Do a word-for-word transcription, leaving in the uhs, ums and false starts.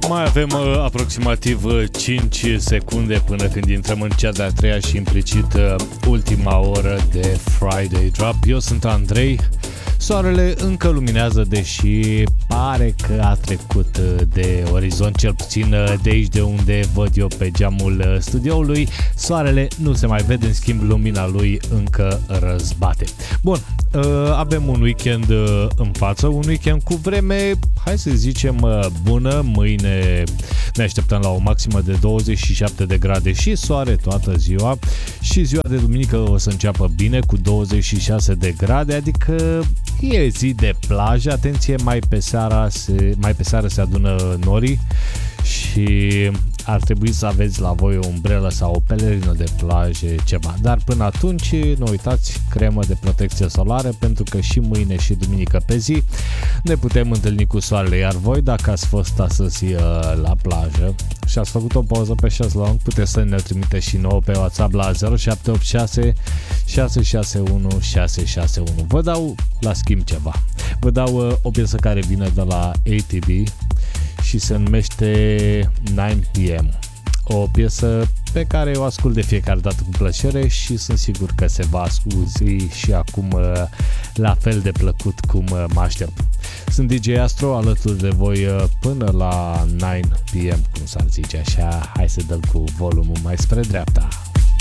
Mai avem uh, aproximativ uh, cinci secunde până când intrăm în cea de-a treia și implicit uh, ultima oră de Friday Drop. Eu sunt Andrei. Soarele încă luminează, deși pare că a trecut de orizont, cel puțin de aici de unde văd eu pe geamul studioului. Soarele nu se mai vede, în schimb lumina lui încă răzbate. Bun, avem un weekend în față, un weekend cu vreme, hai să zicem, bună. Mâine ne așteptăm la o maximă de douăzeci și șapte de grade și soare toată ziua, și ziua de duminică o să înceapă bine cu douăzeci și șase de grade, adică e zi de plajă. Atenție, mai pe seara se, mai pe seară se adună norii și ar trebui să aveți la voi o umbrelă sau o pelerină de plajă, ceva. Dar până atunci, nu uitați, cremă de protecție solară, pentru că și mâine și duminică pe zi ne putem întâlni cu soarele. Iar voi, dacă ați fost astăzi uh, la plajă și ați făcut o pauză pe șezlong, puteți să ne trimiteți și nouă pe WhatsApp la zero șapte opt șase șase șase unu șase șase unu. Vă dau la schimb ceva. Vă dau uh, o piesă care vine de la A T B și se numește nine p m. O piesă pe care o ascult de fiecare dată cu plăcere și sunt sigur că se va asculti și acum la fel de plăcut cum mă aștept. Sunt D J Astro alături de voi până la nine p m, cum s-ar zice așa. Hai să dăm cu volumul mai spre dreapta.